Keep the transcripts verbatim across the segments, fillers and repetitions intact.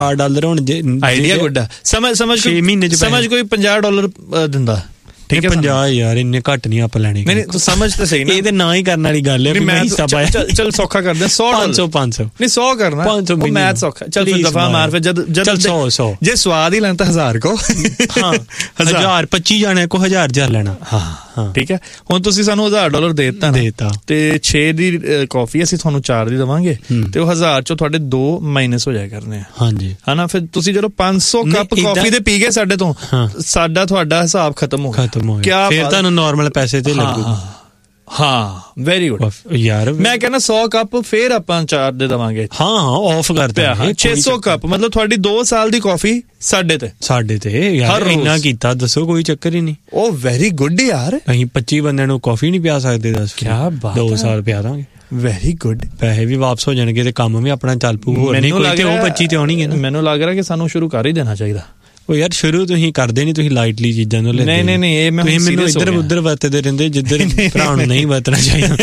Dollar ਹੁਣ idea good ਆ। ਸਮਝ ਸਮਝ ਛੇ ਮਹੀਨੇ ਚ ਸਮਝ ਕੋਈ ਪੰਜਾਹ ਡਾਲਰ ਦਿੰਦਾ, ਠੀਕ ਹੈ ਪੰਜਾਹ ਯਾਰ ਇੰਨੇ ਘੱਟ ਨਹੀਂ ਆਪਾਂ ਲੈਣੇ। ਨਹੀਂ ਤੂੰ ਸਮਝ ਤਾਂ ਸਹੀ ਨਾ, ਇਹ ਤੇ ਨਾ ਹੀ ਕਰਨ ਵਾਲੀ ਗੱਲ ਹੈ। ਮੈਂ ਹਿੱਸਾ ਪਾਇਆ, ਚੱਲ ਸੌਖਾ ਕਰਦੇ ਸੌ ਪੰਜ ਸੌ ਪੰਜ ਸੌ ਨਹੀਂ ਸੌ ਕਰਨਾ, ਉਹ ਮੈਥ ਸੌਖਾ। ਚੱਲ ਫਿਰ ਦਫਾ ਮਾਰ ਫਿਰ, ਜਦ ਜਦ ਸੌ ਸੌ ਜੇ ਸਵਾਦ ਹੀ ਲੈਣਾ ਤਾਂ ਹਜ਼ਾਰ ਕੋ ਹਾਂ ਹਜ਼ਾਰ ਪੱਚੀ ਜਾਣੇ ਕੋ ਹਜ਼ਾਰ ਹਜ਼ਾਰ ਲੈਣਾ। ਹਾਂ ਠੀਕ ਹੈ। ਹੁਣ ਤੁਸੀਂ ਸਾਨੂੰ ਹਜ਼ਾਰ ਡਾਲਰ ਦੇ ਦਿੱਤਾ ਦੇਤਾ ਤੇ ਛੇ ਦੀ ਕਾਫੀ ਅਸੀਂ ਤੁਹਾਨੂੰ ਚਾਰ ਦੀ ਦੇਵਾਂਗੇ ਤੇ ਉਹ ਹਜ਼ਾਰ ਚੋਂ ਤੁਹਾਡੇ ਦੋ ਮਾਈਨਸ ਹੋ ਜਾਇਆ ਕਰਨੇ ਆ। ਹਾਂਜੀ ਹਨਾ। ਫਿਰ ਤੁਸੀਂ ਜਦੋਂ ਪੰਜ ਸੌ ਕੱਪ ਕਾਫੀ ਦੇ ਪੀ ਗਏ ਸਾਡੇ ਤੋਂ, ਸਾਡਾ ਤੁਹਾਡਾ ਹਿਸਾਬ ਖਤਮ ਹੋ ਗਿਆ। ਖਤਮ ਹੋ ਗਿਆ। ਫਿਰ ਤੁਹਾਨੂੰ ਨਾਰਮਲ ਪੈਸੇ ਤੇ ਲੱਗੂਗਾ। ਹਾਂ ਵੈਰੀ ਗੁੱਡ ਯਾਰ। ਮੈਂ ਕਹਿੰਦਾ ਸੌ ਕੱਪ ਫੇਰ ਆਪਾਂ ਚਾਰ ਦੇ ਦੇਵਾਂਗੇ। ਹਾਂ ਹਾਂ ਆਫ ਕਰ ਦਿਆਂਗੇ। ਛੇ ਸੌ ਕੱਪ ਮਤਲਬ ਤੁਹਾਡੀ ਦੋ ਸਾਲ ਦੀ ਕਾਫੀ ਸਾਡੇ ਤੇ ਸਾਡੇ ਤੇ ਯਾਰ ਇੰਨਾ ਕੀਤਾ ਦੱਸੋ, ਕੋਈ ਚੱਕਰ ਹੀ ਨਹੀਂ। ਉਹ ਵੈਰੀ ਗੁੱਡ ਯਾਰ। ਅਸੀਂ ਪੱਚੀ ਬੰਦਿਆਂ ਨੂੰ ਕਾਫੀ ਨਹੀਂ ਪਿਆ ਸਕਦੇ, ਦੱਸ ਕਿਆ ਬਾਤ। ਦੋ ਸਾਲ ਪਿਆ ਦਾਂਗੇ। Very good. ਪੈਸੇ ਵੀ ਵਾਪਸ ਹੋ ਜਾਣਗੇ ਤੇ ਕੰਮ ਵੀ ਆਪਣਾ ਚੱਲ ਪੂ। ਹੋਰ ਨਹੀਂ ਕੋਈ ਤੇ ਉਹ ਪੱਚੀ ਤੇ ਆਉਣੀ ਹੈ ਨਾ। ਮੈਨੂੰ ਲੱਗ ਰਿਹਾ ਕਿ ਸਾਨੂੰ ਸ਼ੁਰੂ ਕਰ ਹੀ ਦੇਣਾ ਚਾਹੀਦਾ। ਉਹ ਯਾਰ ਸ਼ੁਰੂ ਤੁਸੀਂ ਕਰਦੇ ਨਹੀਂ, ਤੁਸੀਂ ਲਾਈਟਲੀ ਚੀਜ਼ਾਂ ਨੂੰ ਲੈਂਦੇ। ਨਹੀਂ ਨਹੀਂ ਨਹੀਂ ਇਹ ਮੈਂ ਤੁਸੀਂ ਮੈਨੂੰ ਇੱਧਰ ਉੱਧਰ ਵਰਤਦੇ ਰਹਿੰਦੇ ਜਿੱਧਰ ਭਰਾ ਨੂੰ ਨਹੀਂ ਵਰਤਣਾ ਚਾਹੀਦਾ।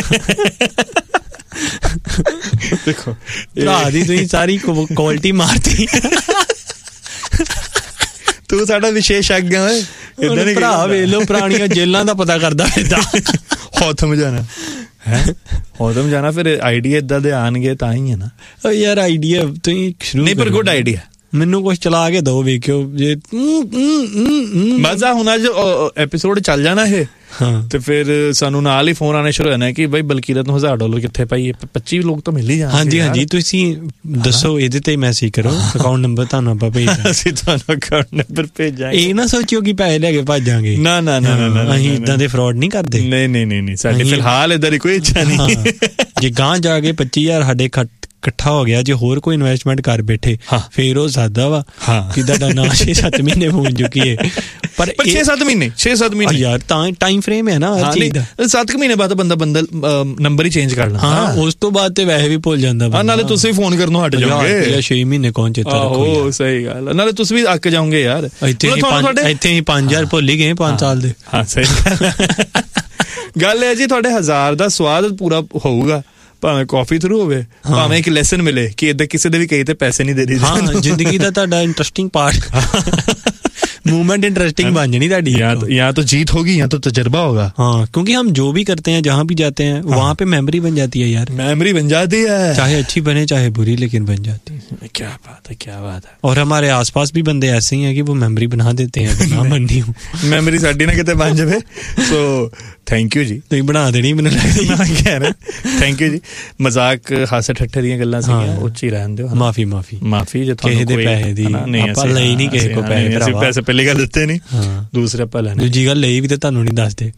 ਦੇਖੋ ਭਰਾ ਦੀ ਤੁਸੀਂ ਸਾਰੀ ਕੁਆਲਿਟੀ ਮਾਰਤੀ। ਤੂੰ ਸਾਡਾ ਵਿਸ਼ੇਸ਼ੱਗ ਹੈ ਓਏ। ਇਦਾਂ ਨਹੀਂ ਭਰਾ ਵੇਖ ਲਓ ਪੁਰਾਣੀਆਂ ਜੇਲਾਂ ਦਾ ਪਤਾ ਕਰਦਾ ਫਿਰਦਾ। ਹੌਥਮ ਜਾਣਾ ਹੈ ਹੌਥਮ ਜਾਣਾ। ਫਿਰ ਆਈਡੀਆ ਏਦਾਂ ਦੇ ਆਣਗੇ ਤਾਂ ਹੀ ਹੈ ਨਾ ਯਾਰ। ਆਈਡੀਆ ਤੁਸੀਂ ਸ਼ੁਰੂ ਨਹੀਂ ਪਰ ਗੁੱਡ ਆਈਡੀਆ। ਮੈਨੂੰ ਕੁਛ ਚਲਾ ਕੇ ਦੋ, ਵੇਖਿਓ ਜੇ ਮਜ਼ਾ ਹੁਣ ਅੱਜ ਐਪੀਸੋਡ ਚੱਲ ਜਾਣਾ ਇਹ ਤੇ ਫਿਰ ਸਾਨੂੰ ਨਾਲ ਹੀ ਫੋਨ ਆਣੇ ਸ਼ੁਰੂ ਹੋ ਜਾਣਾ ਕਿ ਬਈ ਬਲਕੀਰਤ ਨੂੰ ਹਜ਼ਾਰ ਡਾਲਰ ਕਿੱਥੇ ਪਾਈਏ। ਪੱਚੀ ਲੋਕ ਤਾਂ ਮਿਲ ਹੀ ਜਾਣਗੇ। ਹਾਂਜੀ ਹਾਂਜੀ ਤੁਸੀਂ ਦੱਸੋ, ਇਹਦੇ ਤੇ ਮੈਸੇਜ ਕਰੋ, ਅਕਾਊਂਟ ਨੰਬਰ ਤੁਹਾਨੂੰ ਆਪਾਂ ਭੇਜਾਂਗੇ। ਅਸੀਂ ਤੁਹਾਨੂੰ ਅਕਾਊਂਟ ਨੰਬਰ ਭੇਜਾਂਗੇ। ਇਹ ਨਾ ਸੋਚਿਓ ਕਿ ਪੈਸੇ ਲੈ ਕੇ ਭੱਜਾਂਗੇ। ਨਾ ਨਾ ਨਾ ਨਾ ਅਸੀਂ ਇਦਾਂ ਦੇ ਫਰਾਡ ਨਹੀਂ ਕਰਦੇ। ਨਹੀਂ ਨਹੀਂ ਨਹੀਂ ਸਾਡੀ ਫਿਲਹਾਲ ਏਦਾਂ ਦੀ ਕੋਈ ਇੱਛਾ ਨਹੀਂ। ਜੇ ਗਾਂ ਜਾ ਕੇ ਪੱਚੀ ਹਜ਼ਾਰ ਸਾਡੇ ਇਕੱਠਾ ਹੋ ਗਿਆ, ਜੇ ਹੋਰ ਕੋਈ ਇਨਵੈਸਟਮੈਂਟ ਕਰ ਬੈਠੇ ਫੇਰ ਉਹ ਸਾਦਾ ਵਾ ਕਿ ਤੁਹਾਡਾ ਨਾ ਛੇ ਸੱਤ ਮਹੀਨੇ ਪਹੁੰਚ ਚੁੱਕੀ ਹੈ। ਪਰ ਛੇ ਸੱਤ ਮਹੀਨੇ ਛੇ ਸੱਤ ਮਹੀਨੇ ਯਾਰ ਤਾਂ ਟਾਈਮ ਫਰੇਮ ਹੈ ਨਾ ਹਰ ਚੀਜ਼ ਦਾ। ਸੱਤ ਕੁ ਮਹੀਨੇ ਬਾਅਦ ਬੰਦਾ ਬੰਦਾ ਨੰਬਰ ਹੀ ਚੇਂਜ ਕਰ ਲੈਂਦਾ। ਹਾਂ ਉਸ ਤੋਂ ਬਾਅਦ ਤੇ ਵੈਸੇ ਵੀ ਭੁੱਲ ਜਾਂਦਾ। ਨਾਲੇ ਤੁਸੀਂ ਫੋਨ ਕਰਨੋਂ ਹਟ ਜਾਓਗੇ ਯਾਰ। ਛੇ ਮਹੀਨੇ ਕੌਣ ਚੇਤਾ ਰੱਖੋ। ਉਹ ਸਹੀ ਗੱਲ। ਨਾਲੇ ਤੁਸੀਂ ਵੀ ਅੱਕ ਜਾਓਗੇ ਯਾਰ। ਇੱਥੇ ਇੱਥੇ ਹੀ ਪੰਜ ਹਜ਼ਾਰ ਭੁੱਲ ਹੀ ਗਏ ਪੰਜ ਸਾਲ ਦੇ। ਹਾਂ ਸਹੀ ਗੱਲ ਹੈ ਜੀ। ਤੁਹਾਡੇ ਹਜ਼ਾਰ ਦਾ ਸਵਾਦ ਪੂਰਾ ਹੋਊਗਾ, ਭਾਵੇਂ ਕਾਫੀ ਥਰੂ ਹੋਵੇ, ਭਾਵੇਂ ਇੱਕ ਲੈਸਨ ਮਿਲੇ ਕਿ ਏਦਾਂ ਕਿਸੇ ਦੇ ਵੀ ਕਹੀ ਤੇ ਪੈਸੇ ਨਹੀਂ ਦੇ ਦੀ। ਹਾਂ ਜ਼ਿੰਦਗੀ ਦਾ ਤੁਹਾਡਾ ਇੰਟਰਸਟਿੰਗ ਪਾर्ट मूवमेंट इंटरेस्टिंग बन जानी ਤੁਹਾਡੀ। या तो जीत होगी या तो तजर्बा होगा। हाँ क्योंकि हम जो भी करते हैं जहाँ भी जाते हैं वहाँ पे मेमोरी बन जाती है यार। मेमोरी बन जाती है, चाहे अच्छी बने चाहे बुरी, लेकिन बन जाती है। क्या बात है क्या बात है। और हमारे आसपास भी बंदे ऐसे ही हैं कि वो मेमोरी बना देते हैं। ना बननी हो मेमोरी साडी ना किते बन जावे। सो थैंक यू जी। ਤੁਸੀਂ ਬਣਾ ਦੇਣੀ ਮੈਨੂੰ ਲੱਗਦਾ। ਮੈਂ ਕਹਿ ਰਿਹਾ ਥੈਂਕ ਯੂ ਜੀ। ਮਜ਼ਾਕ ਹਾਸੇ ਠੱਠੇ ਦੀਆਂ ਗੱਲਾਂ ਸੀਗੀਆਂ, ਉੱਚ ਹੀ ਰਹਿਣ ਦਿਓ। ਮਾਫੀ ਮਾਫੀ ਮਾਫੀ ਜੇ ਤੁਹਾਨੂੰ ਕਿਸੇ ਦੇ ਪੈਸੇ ਦੀ ਆਪਾਂ ਲਈ ਨਹੀਂ, ਕਿਸੇ ਕੋ ਪੈਸੇ ਭਰਾਵਾ। ਪੈਸੇ ਪਹਿਲੀ ਗੱਲ ਦਿੱਤੇ ਨਹੀਂ, ਦੂਸਰੇ ਆਪਾਂ ਲੈਣੇ। ਦੂਜੀ ਗੱਲ ਲਈ ਵੀ ਤੇ ਤੁਹਾਨੂੰ ਨਹੀਂ ਦੱਸਦੇ।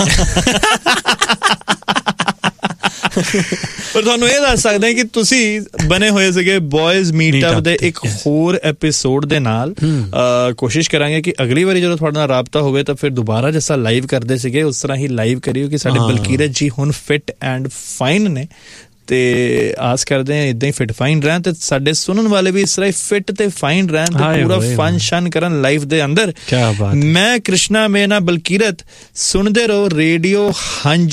ਪਰ ਤੁਹਾਨੂੰ ਇਹ ਦੱਸ ਸਕਦੇ ਹਾਂ ਕਿ ਤੁਸੀਂ ਬਣੇ ਹੋਏ ਸੀਗੇ ਬॉयਜ਼ ਮੀਟਅਪ ਦੇ ਇੱਕ ਹੋਰ ਐਪੀਸੋਡ ਦੇ ਨਾਲ। ਕੋਸ਼ਿਸ਼ ਕਰਾਂਗੇ ਕਿ ਅਗਲੀ ਵਾਰੀ ਜਦੋਂ ਤੁਹਾਡੇ ਨਾਲ ਰਾਬਤਾ ਹੋਵੇ ਤਾਂ ਫਿਰ ਦੁਬਾਰਾ ਜਿਸ ਤਰ੍ਹਾਂ ਲਾਈਵ ਕਰਦੇ ਸੀਗੇ ਉਸ ਤਰ੍ਹਾਂ ਹੀ ਲਾਈਵ ਕਰਿਓ ਕਿ ਸਾਡੇ ਬਲਕੀਰਤ ਜੀ ਹੁਣ ਫਿਟ ਐਂਡ ਫਾਈਨ ਨੇ ਤੇ ਆਸ ਕਰਦੇ ਹਾਂ ਇਦਾਂ ਹੀ ਫਿਟ ਫਾਈਨ ਰਹਿਣ ਤੇ ਸਾਡੇ ਸੁਣਨ ਵਾਲੇ ਵੀ ਇਸ ਤਰ੍ਹਾਂ ਹੀ ਫਿਟ ਤੇ ਫਾਈਨ ਰਹਿਣ ਤੇ ਪੂਰਾ ਫਨ ਸ਼ਨ ਕਰਨ ਲਾਈਫ ਦੇ ਅੰਦਰ। ਮੈਂ ਕ੍ਰਿਸ਼ਨਾ ਮੇਨਾ ਬਲਕੀਰਤ, ਸੁਣਦੇ ਰਹੋ ਰੇਡੀਓ ਹੰਝ।